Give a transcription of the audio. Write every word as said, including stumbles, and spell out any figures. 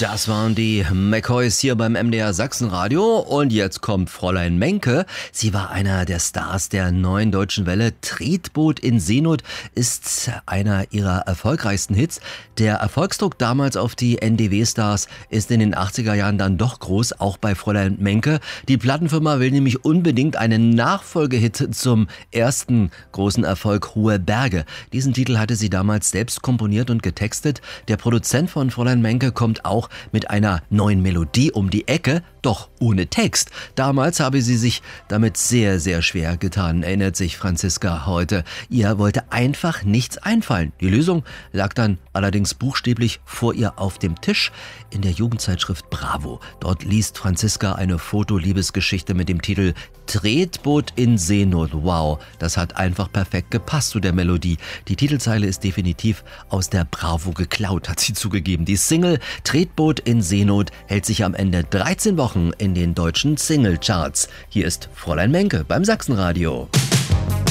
Das waren die McCoys hier beim M D R Sachsenradio und jetzt kommt Fräulein Menke. Sie war einer der Stars der neuen Deutschen Welle. Tretboot in Seenot ist einer ihrer erfolgreichsten Hits. Der Erfolgsdruck damals auf die N D W-Stars ist in den achtziger Jahren dann doch groß, auch bei Fräulein Menke. Die Plattenfirma will nämlich unbedingt einen Nachfolgehit zum ersten großen Erfolg Hohe Berge. Diesen Titel hatte sie damals selbst komponiert und getextet. Der Produzent von Fräulein Menke kommt auch mit einer neuen Melodie um die Ecke, doch ohne Text. Damals habe sie sich damit sehr, sehr schwer getan, erinnert sich Franziska heute. Ihr wollte einfach nichts einfallen. Die Lösung lag dann allerdings buchstäblich vor ihr auf dem Tisch in der Jugendzeitschrift Bravo. Dort liest Franziska eine Fotoliebesgeschichte mit dem Titel Tretboot in Seenot. Wow, das hat einfach perfekt gepasst zu der Melodie. Die Titelzeile ist definitiv aus der Bravo geklaut, hat sie zugegeben. Die Single Tretboot in Seenot hält sich am Ende dreizehn Wochen in den deutschen Singlecharts. Hier ist Fräulein Menke beim Sachsenradio.